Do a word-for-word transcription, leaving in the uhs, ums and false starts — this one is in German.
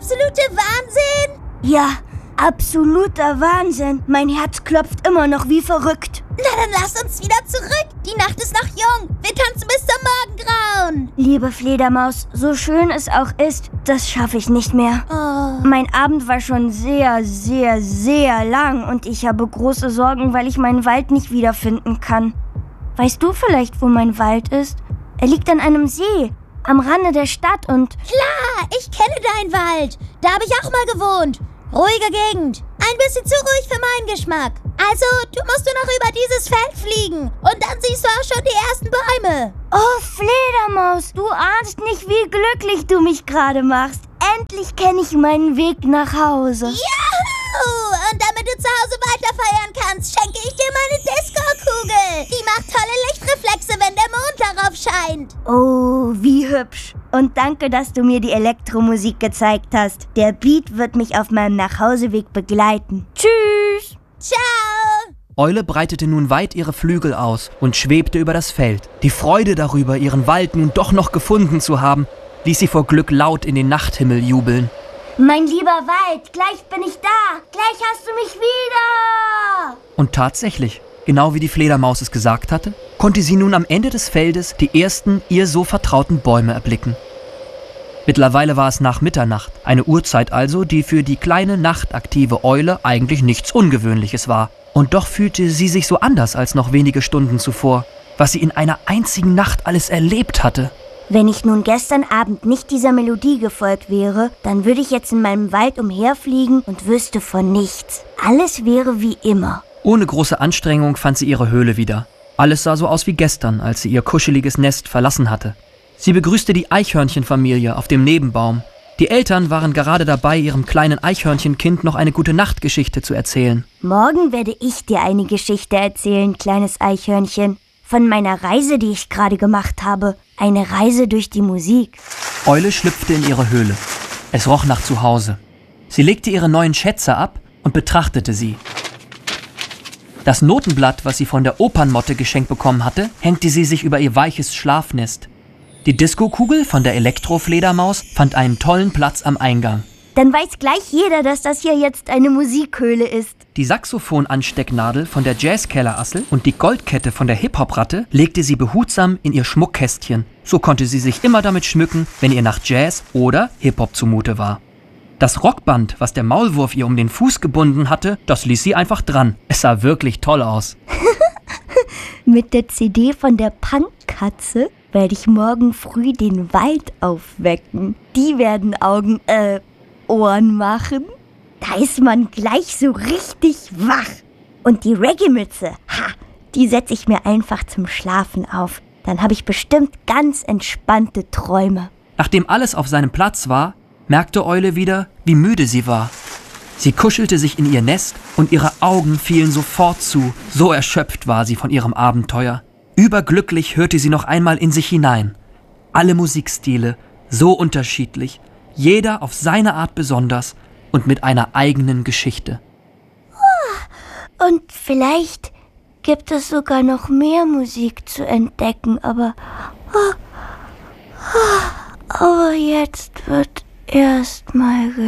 absolute Wahnsinn? Ja, absoluter Wahnsinn. Mein Herz klopft immer noch wie verrückt. Na, dann lass uns wieder zurück. Die Nacht ist noch jung. Wir tanzen bis zum Morgengrauen. Liebe Fledermaus, so schön es auch ist, das schaffe ich nicht mehr. Oh. Mein Abend war schon sehr, sehr, sehr lang und ich habe große Sorgen, weil ich meinen Wald nicht wiederfinden kann. Weißt du vielleicht, wo mein Wald ist? Er liegt an einem See, am Rande der Stadt und... Klar, ich kenne deinen Wald. Da habe ich auch mal gewohnt. Ruhige Gegend. Ein bisschen zu ruhig für meinen Geschmack. Also, du musst nur noch über dieses Feld fliegen. Und dann siehst du auch schon die ersten Bäume. Oh, Fledermaus, du ahnst nicht, wie glücklich du mich gerade machst. Endlich kenne ich meinen Weg nach Hause. Juhu! Und damit du zu Hause weiter feiern kannst, schenke ich dir meine Disco-Kugel. Die macht tolle Lichtreflexe, wenn der Mond darauf scheint. Oh, wie hübsch. Und danke, dass du mir die Elektromusik gezeigt hast. Der Beat wird mich auf meinem Nachhauseweg begleiten. Tschüss. Ciao. Eule breitete nun weit ihre Flügel aus und schwebte über das Feld. Die Freude darüber, ihren Wald nun doch noch gefunden zu haben, ließ sie vor Glück laut in den Nachthimmel jubeln. Mein lieber Wald, gleich bin ich da. Gleich hast du mich wieder. Und tatsächlich, genau wie die Fledermaus es gesagt hatte, konnte sie nun am Ende des Feldes die ersten ihr so vertrauten Bäume erblicken. Mittlerweile war es nach Mitternacht, eine Uhrzeit also, die für die kleine nachtaktive Eule eigentlich nichts Ungewöhnliches war. Und doch fühlte sie sich so anders als noch wenige Stunden zuvor, was sie in einer einzigen Nacht alles erlebt hatte. Wenn ich nun gestern Abend nicht dieser Melodie gefolgt wäre, dann würde ich jetzt in meinem Wald umherfliegen und wüsste von nichts. Alles wäre wie immer. Ohne große Anstrengung fand sie ihre Höhle wieder. Alles sah so aus wie gestern, als sie ihr kuscheliges Nest verlassen hatte. Sie begrüßte die Eichhörnchenfamilie auf dem Nebenbaum. Die Eltern waren gerade dabei, ihrem kleinen Eichhörnchenkind noch eine Gute-Nacht-Geschichte zu erzählen. Morgen werde ich dir eine Geschichte erzählen, kleines Eichhörnchen. Von meiner Reise, die ich gerade gemacht habe. Eine Reise durch die Musik. Eule schlüpfte in ihre Höhle. Es roch nach Zuhause. Sie legte ihre neuen Schätze ab und betrachtete sie. Das Notenblatt, was sie von der Opernmotte geschenkt bekommen hatte, hängte sie sich über ihr weiches Schlafnest. Die Diskokugel von der Elektrofledermaus fand einen tollen Platz am Eingang. Dann weiß gleich jeder, dass das hier jetzt eine Musikhöhle ist. Die Saxophon-Anstecknadel von der Jazzkellerassel und die Goldkette von der Hip-Hop-Ratte legte sie behutsam in ihr Schmuckkästchen. So konnte sie sich immer damit schmücken, wenn ihr nach Jazz oder Hip-Hop zumute war. Das Rockband, was der Maulwurf ihr um den Fuß gebunden hatte, das ließ sie einfach dran. Es sah wirklich toll aus. Mit der C D von der Punkkatze werde ich morgen früh den Wald aufwecken. Die werden Augen, äh, Ohren machen. Da ist man gleich so richtig wach. Und die Reggae-Mütze, ha, die setze ich mir einfach zum Schlafen auf. Dann habe ich bestimmt ganz entspannte Träume. Nachdem alles auf seinem Platz war, merkte Eule wieder, wie müde sie war. Sie kuschelte sich in ihr Nest und ihre Augen fielen sofort zu. So erschöpft war sie von ihrem Abenteuer. Überglücklich hörte sie noch einmal in sich hinein. Alle Musikstile, so unterschiedlich, jeder auf seine Art besonders und mit einer eigenen Geschichte. Und vielleicht gibt es sogar noch mehr Musik zu entdecken, aber... Aber jetzt wird erst mal